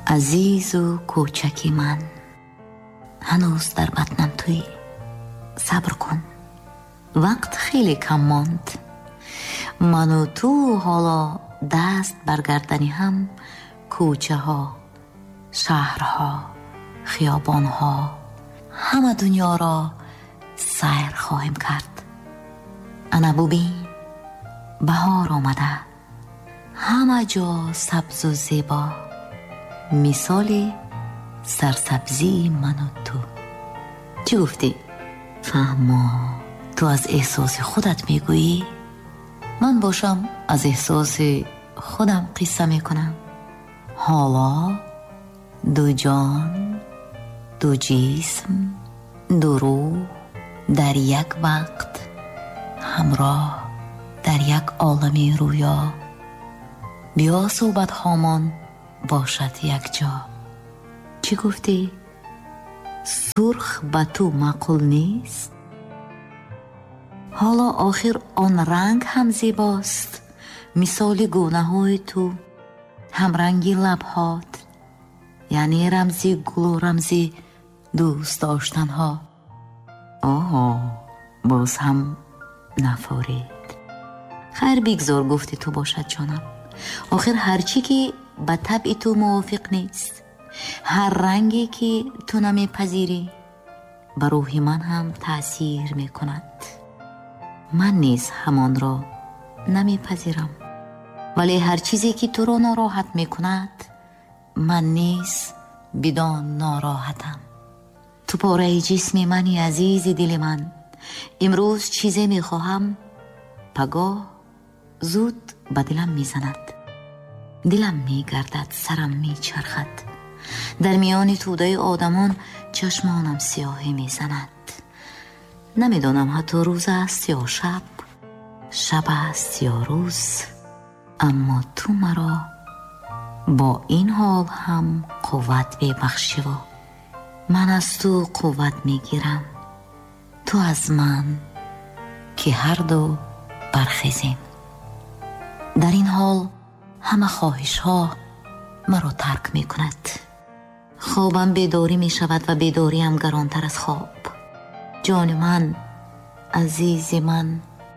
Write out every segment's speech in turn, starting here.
عزیز و کوچکی من، هنوز در بطنم توی. صبر کن، وقت خیلی کم ماند. من و تو حالا دست برگردنی هم کوچه ها، شهرها، خیابان ها، همه دنیا را سیر خواهیم کرد. انا ببین، بهار آمده، همه جا سبز و زیبا، مثال سرسبزی من و تو. چی گفتی؟ فهما تو از احساس خودت میگویی، من باشم از احساس خودم قصه میکنم. حالا دو جان، دو جسم، دو روح در یک وقت همراه در یک عالم رویا. بیا صحبت هامان باشد یک جا. چی گفتی؟ سرخ به تو معقول نیست؟ حالا آخر آن رنگ هم زیباست، مثال گونه های تو، هم رنگی لبهات، یعنی رمزی گل و رمزی دوست داشتن ها. باز هم نفارید. خیر بگذار گفتی تو باشد جانم. آخر هرچی که به طبع تو موافق نیست، هر رنگی که تو نمیپذیری، به روح من هم تأثیر میکند. من نیز همان را نمیپذیرم، ولی هر چیزی که تو را ناراحت میکند، من نیز بدان ناراحتم. تو پاره جسم منی عزیز دل من. امروز چیزی میخواهم، پگاه زود به دلم میزند. دلم میگردد، سرم میچرخد، در میان توده آدمان چشمانم سیاهی میزند. نمیدانم حتی روز است یا شب، شب است یا روز، اما تو مرا با این حال هم قوت ببخشی و من از تو قوت میگیرم، تو از من، که هر دو برخیزیم. در این حال همه خواهش ها مرا ترک می کند. خوابم بیداری می شود و بیداریم گرانتر از خواب. جان من، عزیز من،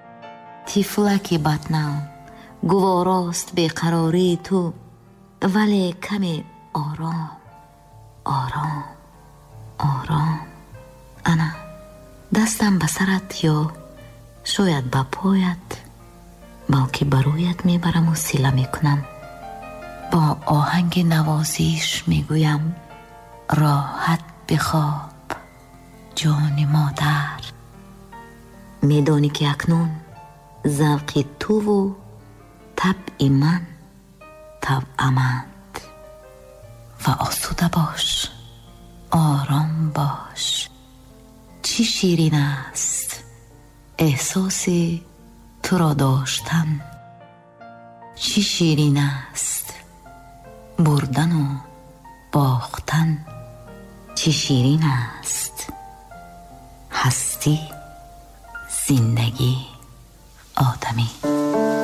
طفلک بطنم، گواراست بیقراری تو، ولی کمی آرام، آرام، آرام. انا دستم به سرت یا شاید به پایت، بلکه برویت میبرم و سیله میکنم. با آهنگ نوازیش میگویم راحت بخواب جان مادر. میدانی که اکنون ذوق تو و طبع من طبعمند. و آسوده باش، آرام باش. چی شیرین است احساس تو را داشتن، چی شیرین است بردن و باختن، چی شیرین است هستی، زندگی، آدمی.